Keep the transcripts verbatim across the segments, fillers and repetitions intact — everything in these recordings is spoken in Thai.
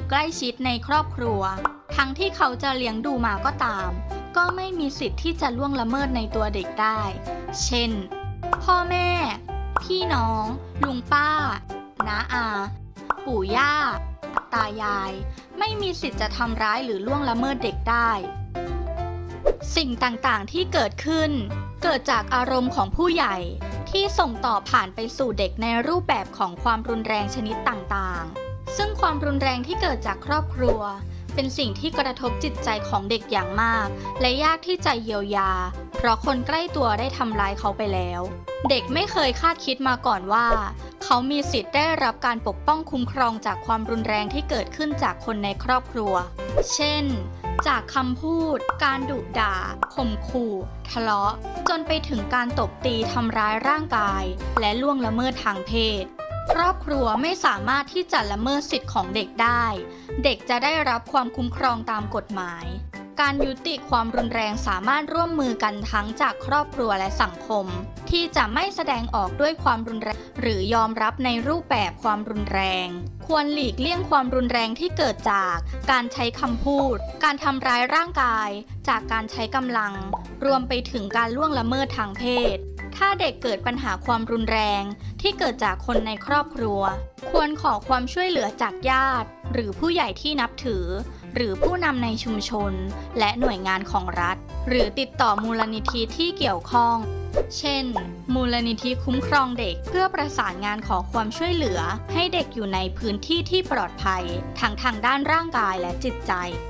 ใกล้ชิดในครอบครัวทั้งที่เขาจะเลี้ยงดูมาก็ตามก็ไม่มีสิทธิ์ที่จะล่วงละเมิดในตัวเด็กได้เช่นพ่อแม่พี่น้องลุงป้าน้าอาปู่ย่าตายายไม่มีสิทธิ์จะทำร้ายหรือล่วงละเมิดเด็กได้สิ่งต่างๆที่เกิดขึ้นเกิดจากอารมณ์ของผู้ใหญ่ที่ส่งต่อผ่านไปสู่เด็กในรูปแบบของความรุนแรงชนิดต่างๆซึ่งความรุนแรงที่เกิดจากครอบครัวเป็นสิ่งที่กระทบจิตใจของเด็กอย่างมากและยากที่จะเยียวยาเพราะคนใกล้ตัวได้ทำร้ายเขาไปแล้วเด็กไม่เคยคาดคิดมาก่อนว่าเขามีสิทธิ์ได้รับการปกป้องคุ้มครองจากความรุนแรงที่เกิดขึ้นจากคนในครอบครัวเช่นจากคำพูดการดุด่าข่มขู่ทะเลาะจนไปถึงการตบตีทำร้ายร่างกายและล่วงละเมิดทางเพศครอบครัวไม่สามารถที่จะละเมิดสิทธิ์ของเด็กได้เด็กจะได้รับความคุ้มครองตามกฎหมายการยุติความรุนแรงสามารถร่วมมือกันทั้งจากครอบครัวและสังคมที่จะไม่แสดงออกด้วยความรุนแรงหรือยอมรับในรูปแบบความรุนแรงควรหลีกเลี่ยงความรุนแรงที่เกิดจากการใช้คำพูดการทำร้ายร่างกายจากการใช้กำลังรวมไปถึงการล่วงละเมิดทางเพศถ้าเด็กเกิดปัญหาความรุนแรงที่เกิดจากคนในครอบครัวควรขอความช่วยเหลือจากญาติหรือผู้ใหญ่ที่นับถือหรือผู้นำในชุมชนและหน่วยงานของรัฐหรือติดต่อมูลนิธิที่เกี่ยวข้องเช่นมูลนิธิคุ้มครองเด็กเพื่อประสานงานขอความช่วยเหลือให้เด็กอยู่ในพื้นที่ที่ปลอดภัยทั้งทางด้านร่างกายและจิตใจ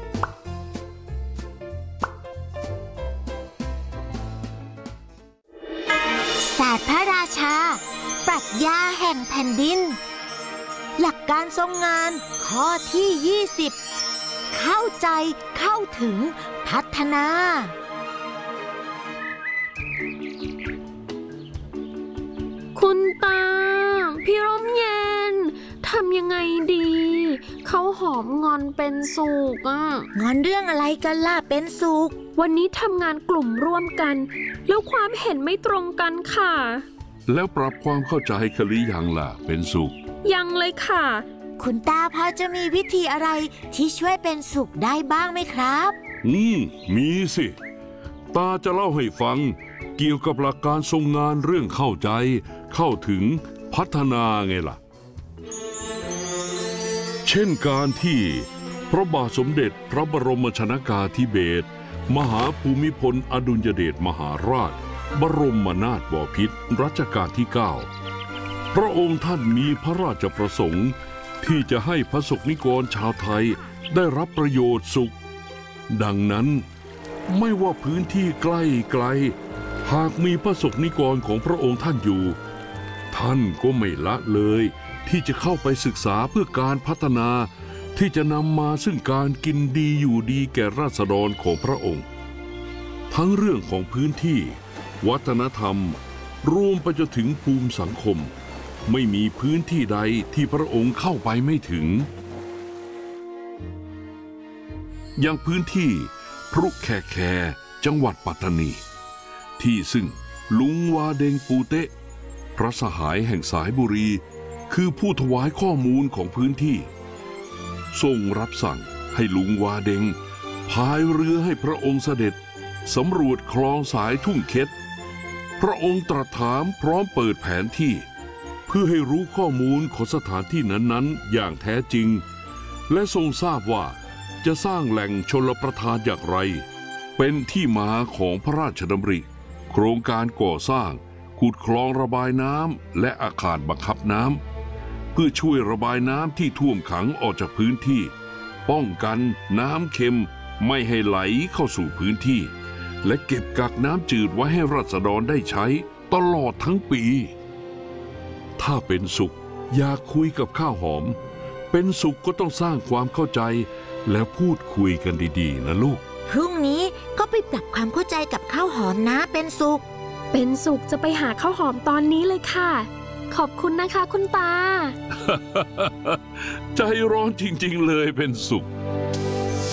ศาสตร์พระราชาปรัชญาแห่งแผ่นดินหลักการทรงงานข้อที่ยี่สิบเข้าใจเข้าถึงพัฒนาคุณตาพี่ร่มเย็นทำยังไงดีเขาหอมงอนเป็นสุขอ่ะงอนเรื่องอะไรกันล่ะเป็นสุขวันนี้ทำงานกลุ่มร่วมกันแล้วความเห็นไม่ตรงกันค่ะแล้วปรับความเข้าใจกันหรือยังล่ะเป็นสุขยังเลยค่ะคุณตาพอจะมีวิธีอะไรที่ช่วยเป็นสุขได้บ้างไหมครับอืมมีสิตาจะเล่าให้ฟังเกี่ยวกับหลักการทรงงานเรื่องเข้าใจเข้าถึงพัฒนาไงล่ะเช่นการที่พระบาทสมเด็จพระบรมชนกาธิเบศรมหาภูมิพลอดุลยเดชมหาราชบรมนาถบพิตรรัชกาลที่เก้าพระองค์ท่านมีพระราชประสงค์ที่จะให้พระสงฆ์นิกรชาวไทยได้รับประโยชน์สุขดังนั้นไม่ว่าพื้นที่ใกล้ไกลหากมีพระสงฆ์นิกรของพระองค์ท่านอยู่ท่านก็ไม่ละเลยที่จะเข้าไปศึกษาเพื่อการพัฒนาที่จะนำมาซึ่งการกินดีอยู่ดีแก่ราษฎรของพระองค์ทั้งเรื่องของพื้นที่วัฒนธรรมรวมไปจนถึงภูมิสังคมไม่มีพื้นที่ใดที่พระองค์เข้าไปไม่ถึงอย่างพื้นที่พรุแคแคจังหวัดปัตตานีที่ซึ่งลุงวาเดงปูเตะพระสหายแห่งสายบุรีคือผู้ถวายข้อมูลของพื้นที่ทรงรับสั่งให้ลุงวาเดงพายเรือให้พระองค์เสด็จสำรวจคลองสายทุ่งเค็ดพระองค์ตรัสถามพร้อมเปิดแผนที่เพื่อให้รู้ข้อมูลของสถานที่นั้นๆอย่างแท้จริงและทรงทราบว่าจะสร้างแหล่งชลประทานอย่างไรเป็นที่มาของพระราชดำริโครงการก่อสร้างขุดคลองระบายน้ำและอาคารบังคับน้ำเพื่อช่วยระบายน้ำที่ท่วมขังออกจากพื้นที่ป้องกันน้ำเค็มไม่ให้ไหลเข้าสู่พื้นที่และเก็บกักน้ำจืดไว้ให้ราษฎรได้ใช้ตลอดทั้งปีถ้าเป็นสุขอยากคุยกับข้าวหอมเป็นสุขก็ต้องสร้างความเข้าใจและพูดคุยกันดีๆนะลูกพรุ่งนี้ก็ไปปรับความเข้าใจกับข้าวหอมนะเป็นสุขเป็นสุขจะไปหาข้าวหอมตอนนี้เลยค่ะขอบคุณนะคะคุณตาใจร้อนจริงๆเลยเป็นสุข